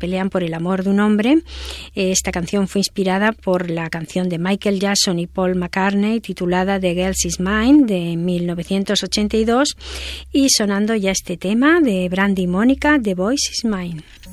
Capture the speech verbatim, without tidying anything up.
pelean por el amor de un hombre. Esta canción fue inspirada por la canción de Michael Jackson y Paul McCartney titulada The Girl Is Mine de mil novecientos ochenta y dos, y sonando ya este tema de Brandy y Mónica, The Boy Is Mine.